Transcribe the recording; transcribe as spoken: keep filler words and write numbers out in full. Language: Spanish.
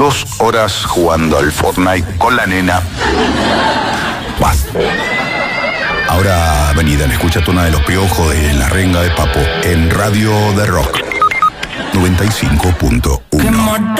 dos horas jugando al Fortnite con la nena. Vas. Ahora vení, dale, escuchate una de Los Piojos de La Renga de Papo en Radio de Rock noventa y cinco punto uno.